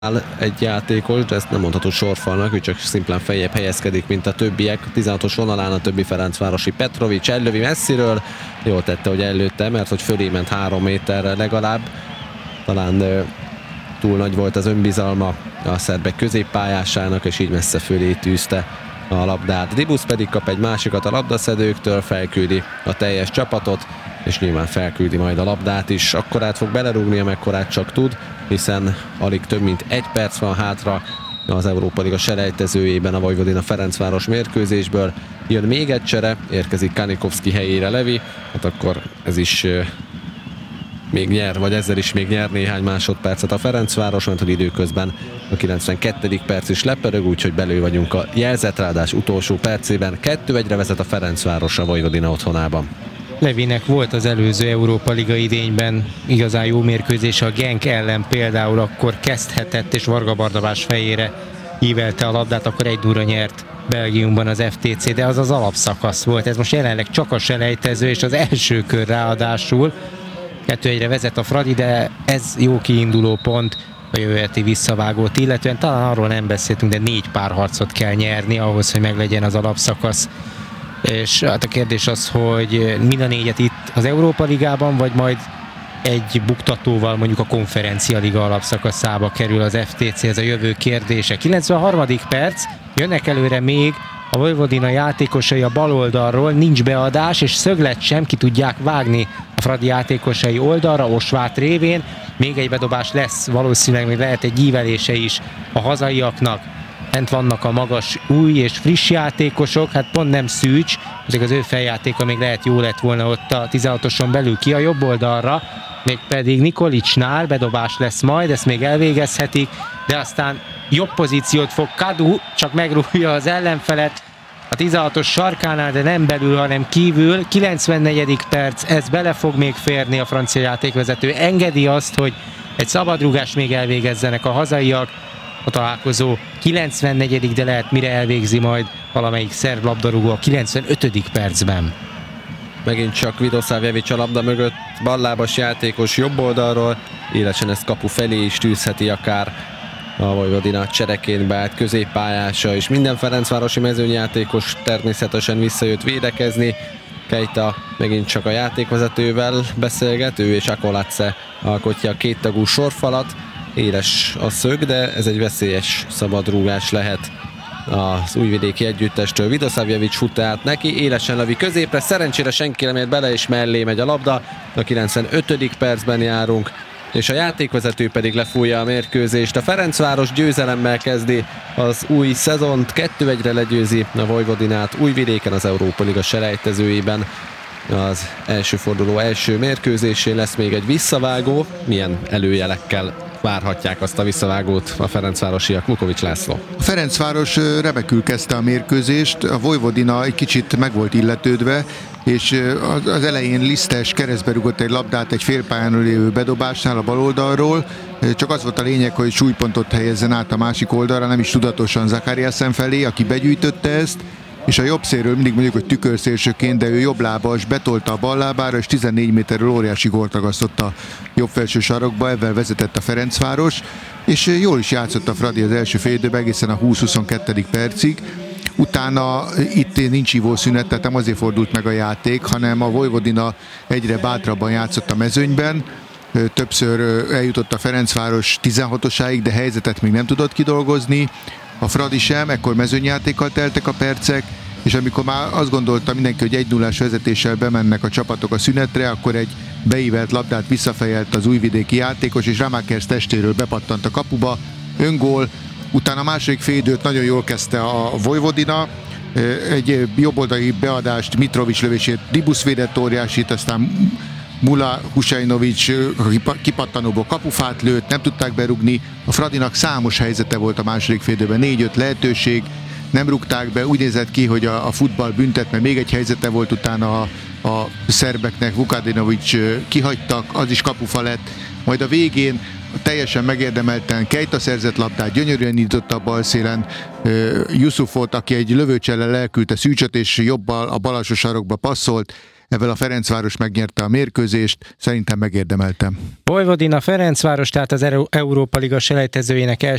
egy játékos, de ezt nem mondható sorfalnak, ő csak szimplán feljebb helyezkedik, mint a többiek. A 16-os vonalán a többi Ferencvárosi Petrovics ellövi messziről. Jól tette, hogy ellőtte, mert hogy fölé ment 3 méterre legalább. Talán túl nagy volt az önbizalma a szerbek középpályásának, és így messze fölé tűzte a labdát. Dibusz pedig kap egy másikat a labdaszedőktől, felküldi a teljes csapatot, és nyilván felküldi majd a labdát is. Akkorát fog belerúgni, amekkorát csak tud, hiszen alig több mint 1 perc van hátra az Európa Liga selejtezőjében a Vojvodina Ferencváros mérkőzésből. Jön még egy csere, érkezik Kanikovszki helyére Levi, hát akkor ez is még nyer, vagy ezzel is még nyer néhány másodpercet a Ferencváros, mert hogy időközben a 92. perc is lepörög, úgyhogy belül vagyunk a jelzett rádás utolsó percében. 2-1-re vezet a Ferencváros a Vojvodina otthonában. Levinek volt az előző Európa Liga idényben igazán jó mérkőzés a Genk ellen, például akkor kezdhetett, és Varga Barnabás fejére ívelte a labdát, akkor 1-0-ra nyert Belgiumban az FTC, de az az alapszakasz volt. Ez most jelenleg csak a selejtező, és az első kör ráadásul. 2-1-re vezet a Fradi, de ez jó kiinduló pont a jövő heti visszavágót, illetően talán arról nem beszéltünk, de 4 párharcot kell nyerni ahhoz, hogy meglegyen az alapszakasz. És hát a kérdés az, hogy mind a 4-et itt az Európa Ligában, vagy majd egy buktatóval mondjuk a Konferencia Liga alapszakaszába kerül az FTC, ez a jövő kérdése. 93. perc, jönnek előre még a Vojvodina játékosai a bal oldalról, nincs beadás, és szöglet sem, ki tudják vágni a Fradi játékosai oldalra, Osvát révén. Még egy bedobás lesz, valószínűleg még lehet egy ívelése is a hazaiaknak. Bent vannak a magas, új és friss játékosok, hát pont nem Szűcs, ezek az ő feljátéka még lehet jó lett volna ott a 16-oson belül, ki a jobb oldalra, mégpedig Nikolicsnál bedobás lesz majd, ezt még elvégezhetik, de aztán jobb pozíciót fog Kadu, csak megrúgja az ellenfelet a 16-os sarkánál, de nem belül, hanem kívül. 94. perc, ez bele fog még férni, a francia játékvezető engedi azt, hogy egy szabadrúgást még elvégezzenek a hazaiak. A találkozó 94. de lehet mire elvégzi majd valamelyik szerb labdarúgó a 95. percben. Megint csak Vidosavljevic a labda mögött, ballábas játékos jobb oldalról, élesen ezt kapu felé is tűzheti akár a Vojvodina csereként beállt középpályása, és minden ferencvárosi mezőnyjátékos természetesen visszajött védekezni. Keita megint csak a játékvezetővel beszélget, ő és Akolatse alkotja a kéttagú sorfalat. Éles a szög, de ez egy veszélyes szabadrúgás lehet az újvidéki együttestől. Vidosavljevic fut át neki, élesen lövi középre, szerencsére senki nem ért bele, és mellé megy a labda. A 95. percben járunk, és a játékvezető pedig lefújja a mérkőzést. A Ferencváros győzelemmel kezdi az új szezont, 2-1-re legyőzi a Vojvodinát Újvidéken az Európa Liga selejtezőjében. Az első forduló első mérkőzésén lesz még egy visszavágó. Milyen előjelekkel várhatják azt a visszavágót a ferencvárosiak? Mukovics László. A Ferencváros remekül kezdte a mérkőzést, a Vojvodina egy kicsit meg volt illetődve, és az elején Lisztes keresztbe rúgott egy labdát egy félpályán lévő bedobásnál a bal oldalról, csak az volt a lényeg, hogy súlypontot helyezzen át a másik oldalra, nem is tudatosan Zakariasen felé, aki begyűjtötte ezt, és a jobb szélről mindig mondjuk, hogy tükörszélsőként, de ő jobblábas, betolta a bal lábára, és 14 méterről óriási gólt ragasztott a jobb felső sarokba, ebben vezetett a Ferencváros, és jól is játszott a Fradi az első fél időben, egészen a 20-22. percig. Utána itt nincs ivószünet, tehát nem azért fordult meg a játék, hanem a Vojvodina egyre bátrabban játszott a mezőnyben, többször eljutott a Ferencváros 16-osáig, de helyzetet még nem tudott kidolgozni. A Fradi sem, ekkor mezőnyjátékkal teltek a percek, és amikor már azt gondolta mindenki, hogy 1-0-ás vezetéssel bemennek a csapatok a szünetre, akkor egy beívelt labdát visszafejelt az újvidéki játékos, és Ramakers testéről bepattant a kapuba, öngól. Utána a második félidőt nagyon jól kezdte a Vojvodina, egy jobboldali beadást, Mitrovic lövését, Dibusz védett óriásit, aztán Mula Husajnovic kipattanóból kapufát lőtt, nem tudták berúgni. A Fradinak számos helyzete volt a második félidőben, 4-5 lehetőség, nem rúgták be, úgy nézett ki, hogy a futball büntet, mert még egy helyzete volt utána a szerbeknek, Vukadinovic kihagytak, az is kapufa lett, majd a végén teljesen megérdemelten Keita szerzett labdát, gyönyörűen nyitotta a bal szélen Yusufot, aki egy lövőcsellel elküldte Szűcsöt, és jobbal a bal alsó sarokba passzolt. Ezzel a Ferencváros megnyerte a mérkőzést, szerintem megérdemeltem. Vojvodina Ferencváros, tehát az Európa Liga selejtezőjének